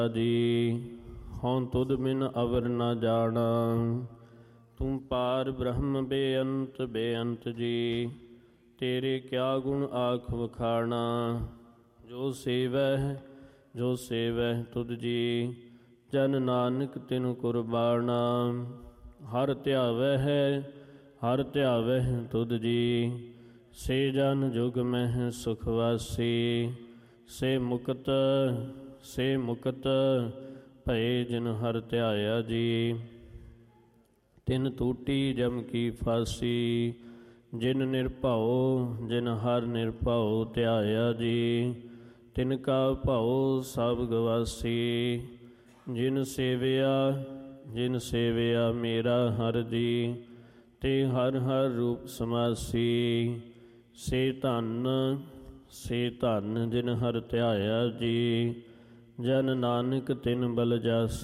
ਜੀ ਹਉ ਤੁਧ ਬਿਨ ਅਵਰ ਨ ਜਾਣਾ। ਤੂੰ ਪਾਰ ਬ੍ਰਹਮ ਬੇਅੰਤ ਬੇਅੰਤ ਜੀ, ਤੇਰੇ ਕਿਆ ਗੁਣ ਆਖ ਵਖਾਣਾ। ਜੋ ਸੇਵੈ ਤੁਧ ਜੀ, ਜਨ ਨਾਨਕ ਤਿਨ ਕੁਰਬਾਣਾ। ਹਰ ਧਿਆਵਹਿ ਤੁਧ ਜੀ, ਸੇ ਜਨ ਜੁਗ ਮਹਿ ਸੁਖ ਵਾਸੀ। ਸੇ ਮੁਕਤ ਭਏ ਜਿਨ ਹਰ ਧਿਆਇਆ ਜੀ, ਤਿਨ ਟੂਟੀ ਜਮ ਕੀ ਫਾਸੀ। ਜਿਨ ਹਰ ਨਿਰਭਉ ਧਿਆਇਆ ਜੀ, ਤਿਨ ਕਾ ਭਉ ਸਭ ਗਵਾਸੀ। ਜਿਨ ਸੇਵਿਆ ਮੇਰਾ ਹਰਿ ਜੀ, ਤੇ ਹਰਿ ਹਰਿ ਰੂਪ ਸਮਾਸੀ। ਸੇ ਧਨ ਜਿਨ ਹਰਿ ਧਿਆਇਆ ਜੀ, ਜਨ ਨਾਨਕ ਤਿਨ ਬਲ ਜਾਸੀ।